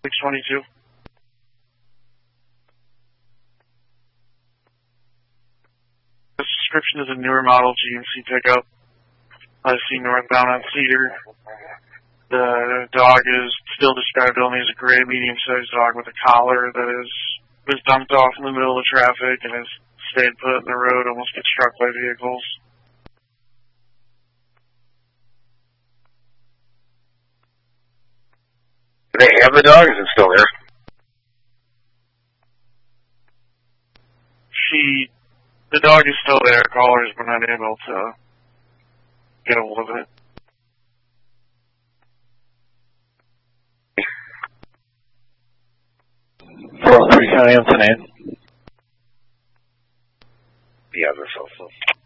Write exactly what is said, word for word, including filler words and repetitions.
six twenty-two. This description is a newer model G M C pickup. I see northbound on Cedar. The dog is still described only as a gray, medium-sized dog with a collar that is was dumped off in the middle of traffic and has stayed put in the road, almost gets struck by vehicles. Do they have the dog? Is it still there? She, the dog is still there. Callers were not able to get a hold of it. four oh three County, Anthony. Yeah, that's also.